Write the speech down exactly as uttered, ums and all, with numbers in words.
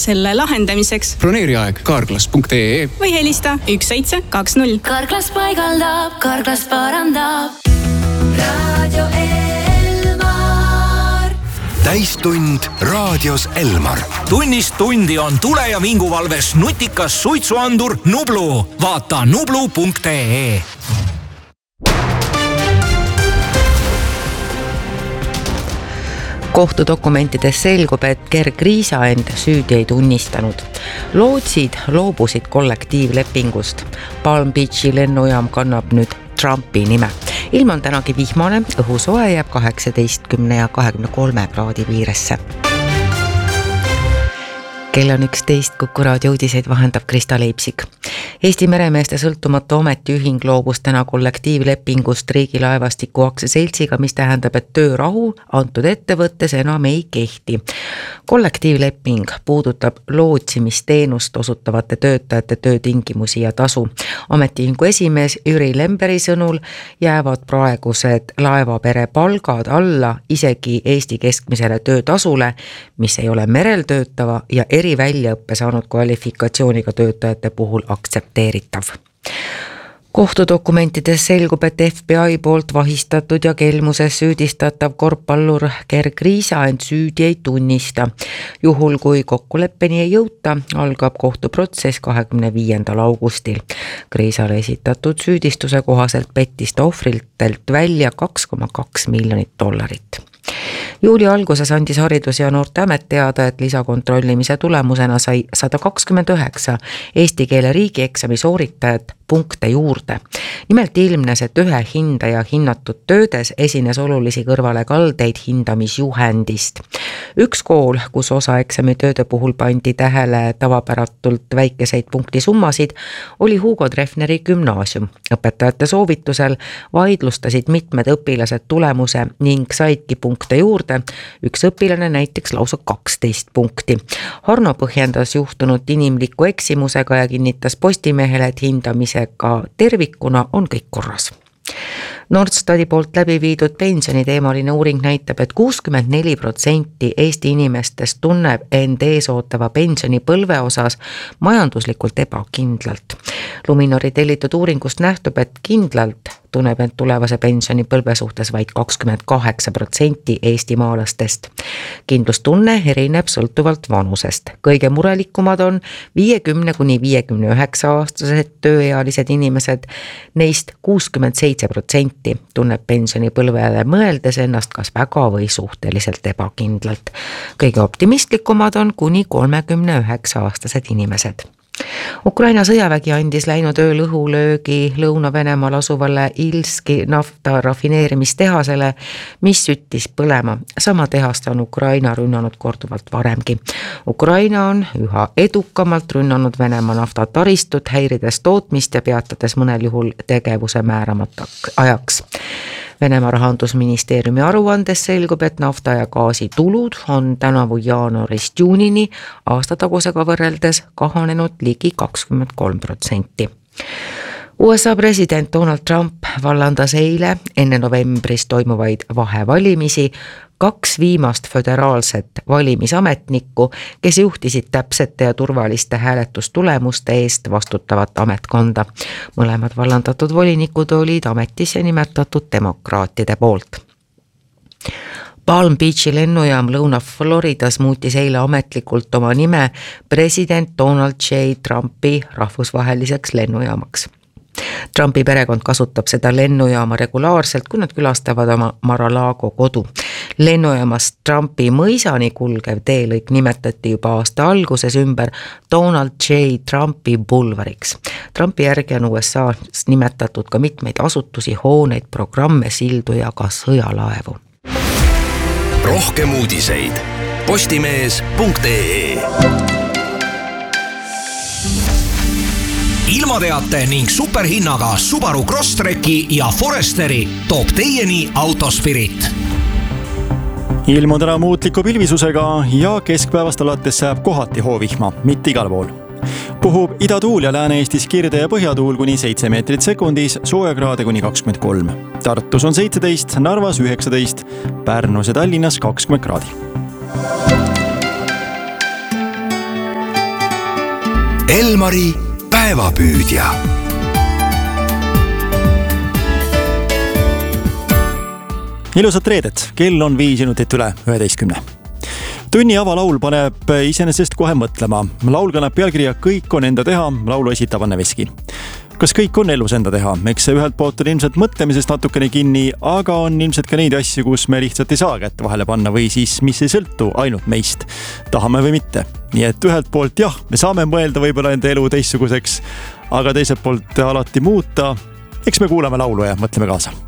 selle lahendamiseks. Broneeri aeg carglass punkt ee või helista üks seitse kaks null. Carglass paigaldab, Carglass parandab. Raadio Elmar. Täistund raadios Elmar. Tunnist tundi on tule- ja vinguvalves nutikas suitsuandur Nublu. Vaata nublu punkt ee. Kohtudokumentides selgub, et Gerg Riisa end süüdi ei tunnistanud. Lootsid loobusid kollektiivlepingust. Palm Beachi lennujaam kannab nüüd Trumpi nime. Ilm on tänagi vihmane, õhusoe jääb kaheksateistkümne ja kahekümne kolme kraadi piiresse. Kell on üksteist, Kuku raadio uudiseid vahendab Krista Leipsik. Eesti meremeeste sõltumatu ametiühing loobus täna kollektiivlepingust Riigilaevastiku aktsiaseltsiga, mis tähendab, et töörahu antud ettevõttes enam ei kehti. Kollektiivleping puudutab lootsimisteenust osutavate töötajate töötingimusi ja tasu. Ametiühingu esimees Jüri Lemberi sõnul jäävad praegused laevapere palgad alla isegi Eesti keskmisele töötasule, mis ei ole merel töötava ja eri väljaõppe saanud kvalifikatsiooniga töötajate puhul aktsepteeritav. Kohtudokumentides selgub, et F B I poolt vahistatud ja kelmuses süüdistatav korvpallur Gerg Riisa end süüdi ei tunnista. Juhul kui kokkuleppeni ei jõuta, algab kohtuprotsess kahekümne viiendal augustil. Riisale esitatud süüdistuse kohaselt pettis ta ohvritelt välja kaks koma kaks miljonit dollarit. Juuli alguses andis Haridus- ja Noorteamet teada, et lisakontrollimise tulemusena sai sada kakskümmend üheksa eesti keele riigieksami sooritajat punkte juurde. Nimelt ilmnes, et ühe hindaja hinnatud töödes esines olulisi kõrvalekaldeid hindamisjuhendist. Üks kool, kus osa eksamitööde puhul pandi tähele tavapäratult väikeseid punktisummasid, oli Hugo Treffneri gümnaasium. Õpetajate soovitusel vaidlustasid mitmed õpilased tulemuse ning saidki punkte juurde. Üks õpilane näiteks lausa kaksteist punkti. Harno põhjendas juhtunut inimliku eksimusega ja kinnitas Postimehele, et hindamisega tervikuna on kõik korras. Nordstati poolt läbi viidud pensioniteemaline uuring näitab, et kuuskümmend neli protsenti Eesti inimestest tunneb end eesootava pensionipõlve osas majanduslikult ebakindlalt. Luminori tellitud uuringust nähtub, et kindlalt tunneb end tulevase pensionipõlve suhtes vaid kakskümmend kaheksa protsenti eestimaalastest. Kindlustunne erineb sõltuvalt vanusest. Kõige murelikumad on viiekümne kuni viiekümne üheksa aastased tööealised inimesed, neist kuuskümmend seitse protsenti tunneb pensionipõlvele mõeldes ennast kas väga või suhteliselt ebakindlalt. Kõige optimistlikumad on kuni kolmekümne üheksa aastased inimesed. Ukraina sõjavägi andis läinud ööl õhulöögi Lõuna-Venemaal asuvale Ilski nafta rafineerimistehasele, mis süttis põlema. Sama tehast on Ukraina rünnanud korduvalt varemgi. Ukraina on üha edukamalt rünnanud Venemaa naftataristut, häirides tootmist ja peatades mõnel juhul tegevuse määramata ajaks. Venemaa rahandusministeeriumi aruandes selgub, et nafta ja gaasi tulud on tänavu jaanuarist juunini aastatagusega võrreldes kahanenud ligi kakskümmend kolm protsenti. U S A president Donald Trump vallandas eile enne novembris toimuvaid vahevalimisi kaks viimast föderaalset valimisametnikku, kes juhtisid täpsete ja turvaliste hääletustulemuste eest vastutavat ametkonda. Mõlemad vallandatud volinikud olid ametisse nimetatud demokraatide poolt. Palm Beachi lennujaam Lõuna-Floridas muutis eile ametlikult oma nime president Donald J. Trumpi rahvusvaheliseks lennujaamaks. Trumpi perekond kasutab seda lennujaama regulaarselt, kui nad külastavad oma Mar-a-Lago kodu. Lennujaamast Trumpi mõisani kulgev teelõik nimetati juba aasta alguses ümber Donald J. Trumpi bulvariks. Trumpi järgi on U S A-s nimetatud ka mitmeid asutusi, hooneid, programme, sildu ja ka sõjalaevu. Rohkem uudiseid postimees punkt ee. Ilmateate ning superhinnaga Subaru Crosstreki ja Foresteri toob teieni Autospirit. Ilm on täna muutliku pilvisusega ja keskpäevast alates sajab kohati hoovihma, mitte igal pool. Puhub idatuul ja Lääne-Eestis kirde ja põhjatuul kuni seitse meetrit sekundis, soojakraade kuni kakskümmend kolm. Tartus on seitseteist, Narvas üheksateist, Pärnus ja Tallinnas kakskümmend kraadi. Elmari päevapüüdja. Ilusat reedet, kell on viis minutit üle üheteistkümne. Tunni avalaul paneb iseenesest kohe mõtlema. Laul kannab pealkirja Kõik on enda teha, laulu esitab Anne Veski. Kas kõik on elus enda teha? Eks see ühelt poolt on ilmselt mõtlemisest natukene kinni, aga on ilmselt ka neid asju, kus me lihtsalt ei saa kätt vahele panna või siis mis ei sõltu ainult meist, tahame või mitte. Nii et ühelt poolt jah, me saame mõelda võib-olla enda elu teistsuguseks, aga teiselt poolt alati muuta. Eks me kuulame laulu ja mõtleme kaasa.